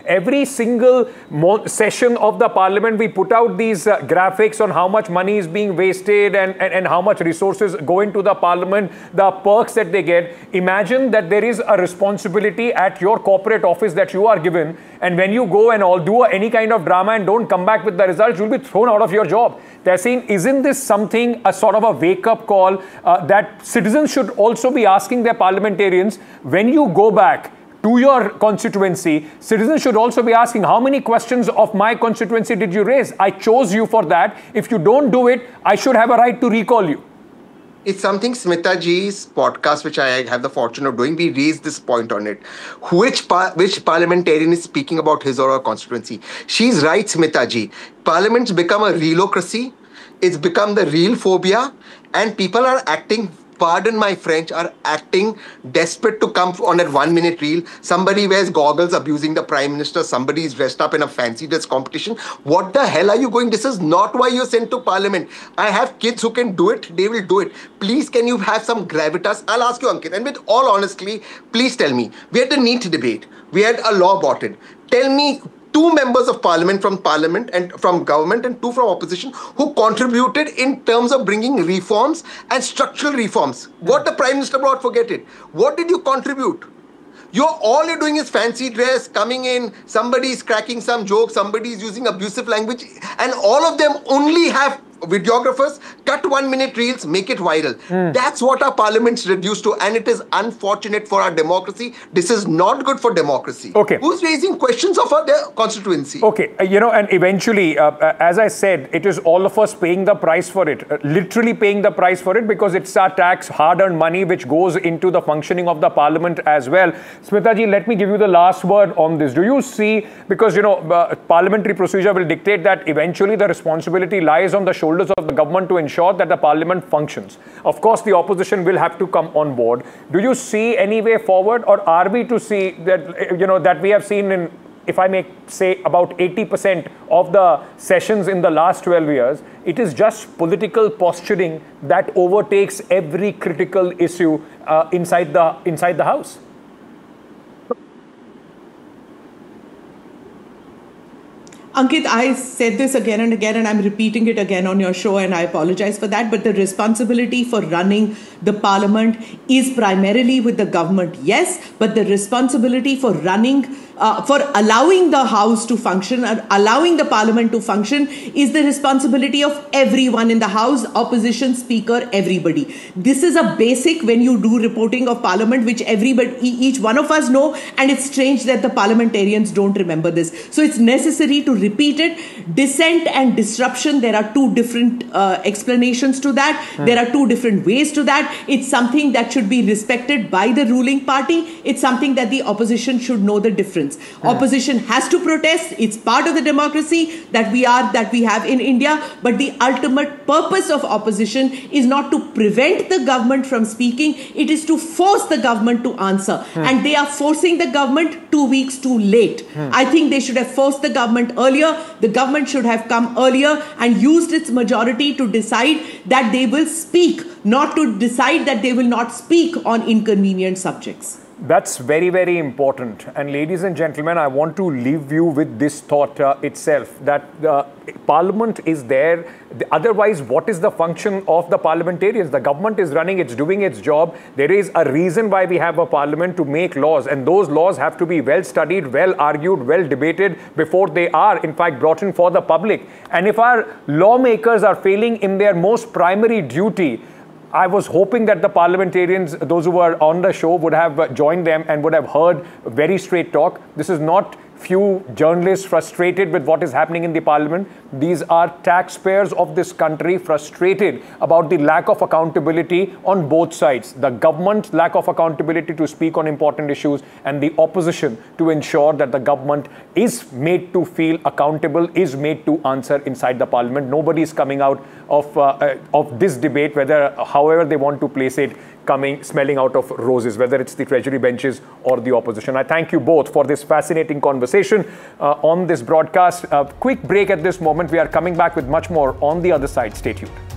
Every single session of the parliament, we put out these graphics on how much money is being wasted and how much resources go into the parliament, the perks that they get. Imagine that there is a responsibility at your corporate office that you are given, and when you go and all do any kind of drama and don't come back with the results, you'll be thrown out of your job. They're saying, isn't this something, a sort of a wake-up call that citizens should also be asking their parliamentarians when you go back to your constituency? Citizens should also be asking, how many questions of my constituency did you raise? I chose you for that. If you don't do it, I should have a right to recall you. It's something Smita ji's podcast, which I have the fortune of doing, we raised this point on it. Which parliamentarian is speaking about his or her constituency? She's right, Smita ji. Parliament's become a reelocracy. It's become the real phobia. And people are acting, pardon my French, are acting desperate to come on that 1 minute reel. Somebody wears goggles abusing the Prime Minister. Somebody is dressed up in a fancy dress competition. What the hell are you going? This is not why you're sent to Parliament. I have kids who can do it. They will do it. Please, can you have some gravitas? I'll ask you, Ankit, and with all honesty, please tell me. We had a NEET debate. We had a law brought in. Tell me 2 members of parliament and from government and 2 from opposition who contributed in terms of bringing reforms and structural reforms. What the Prime Minister brought, forget it. What did you contribute? All you're doing is fancy dress, coming in, somebody's cracking some joke, somebody's using abusive language, and all of them only have videographers, cut 1 minute reels, make it viral. That's what our parliament's reduced to, and it is unfortunate for our democracy. This is not good for democracy. Okay. Who's raising questions of their constituency? Okay, and eventually, as I said, it is all of us paying the price for it, literally paying the price for it, because it's our tax, hard-earned money, which goes into the functioning of the parliament as well. Smita ji, let me give you the last word on this. Do you see, because, parliamentary procedure will dictate that eventually the responsibility lies on the shoulders of the government to ensure that the parliament functions. Of course, the opposition will have to come on board. Do you see any way forward, or are we to see that, that we have seen in, if I may say, about 80% of the sessions in the last 12 years, it is just political posturing that overtakes every critical issue inside the House? Ankit, I said this again and again, and I'm repeating it again on your show, and I apologize for that. But the responsibility for running the parliament is primarily with the government, yes. But the responsibility for running, for allowing the House to function, allowing the parliament to function, is the responsibility of everyone in the House, opposition, speaker, everybody. This is a basic when you do reporting of parliament, which each one of us know, and it's strange that the parliamentarians don't remember this. So it's necessary to repeat it. Dissent and disruption, there are 2 different explanations to that. There are 2 different ways to that. It's something that should be respected by the ruling party. It's something that the opposition should know the difference. Opposition has to protest. It's part of the democracy that we have in India. But the ultimate purpose of opposition is not to prevent the government from speaking. It is to force the government to answer. And they are forcing the government 2 weeks too late. I think they should have forced the government earlier. The government should have come earlier and used its majority to decide that they will speak, not to decide that they will not speak on inconvenient subjects. That's very, very important. And ladies and gentlemen, I want to leave you with this thought itself, that Parliament is there. Otherwise, what is the function of the parliamentarians? The government is running, it's doing its job. There is a reason why we have a parliament, to make laws. And those laws have to be well studied, well argued, well debated before they are, in fact, brought in for the public. And if our lawmakers are failing in their most primary duty, I was hoping that the parliamentarians, those who were on the show, would have joined them and would have heard very straight talk. This is not few journalists frustrated with what is happening in the parliament. These are taxpayers of this country frustrated about the lack of accountability on both sides. The government lack of accountability to speak on important issues, and the opposition to ensure that the government is made to feel accountable, is made to answer inside the parliament. Nobody is coming out of this debate, however they want to place it, smelling out of roses, whether it's the Treasury benches or the opposition. I thank you both for this fascinating conversation on this broadcast. A quick break at this moment. We are coming back with much more on the other side. Stay tuned.